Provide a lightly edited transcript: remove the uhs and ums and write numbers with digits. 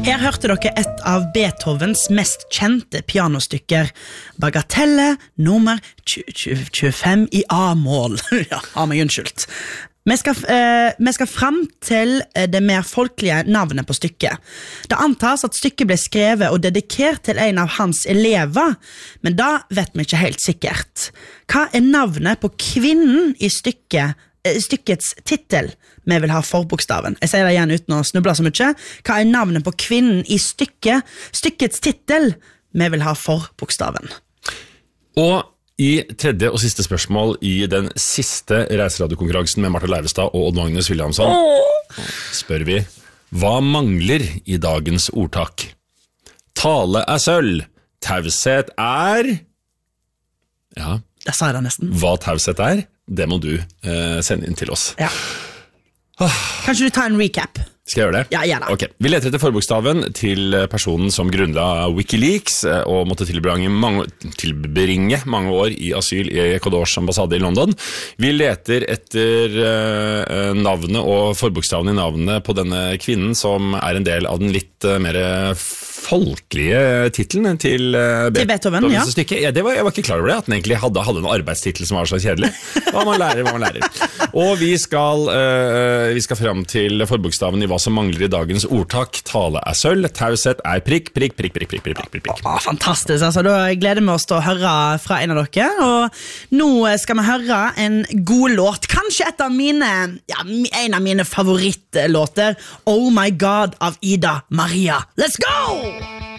Her hørte dere et av Beethovens mest kjente pianostykker, Bagatelle nummer 25 i A-mål. Ja, har meg unnskyldt. Vi skal frem til det mer folkelige navnet på stykket. Det antas at stykket ble skrevet og dedikert til en av hans elever, men da vet vi ikke helt sikkert. Hva navnet på kvinnen i stykkets titel? Vi vil ha forbokstaven. Jeg sier det igjen uten å snuble så mye. Hva navnet på kvinnen i stykkets titel? Vi vil ha forbokstaven. Og i tredje og siste spørsmål i den siste reiseradiokonkurransen med Martha Leivestad og Odd Magnus Williamson spør vi, hva mangler i dagens ordtak? Tale sølv, taushet Ja, jeg sa det nesten. Hva taushet det må du sende inn til oss. Ja. Kanskje du tar en recap? Skal jeg gjøre det? Ja, gjerne. Ok. Vi leter etter forbokstaven til personen som grunnla Wikileaks og måtte tilbringe mange år i asyl i Ecuadors ambassade i London. Vi leter etter navnet og forbokstaven i navnet på denne kvinnen som en del av den litt mer folkelige titelen til Beethoven, ja. Jeg var ikke klar over det, at den egentlig hadde en arbeidstitel som var så kjedelig. Hva man lærer. Og vi skal frem til forbokstaven i hva som mangler i dagens ordtak. Tale sølv, taushet prikk. Fantastisk, altså. Da gleder vi oss til å høre fra en av dere. Og nå skal vi høre en god låt. Kanskje en av mine favorittlåter. Oh My God av Ida Maria. Let's go!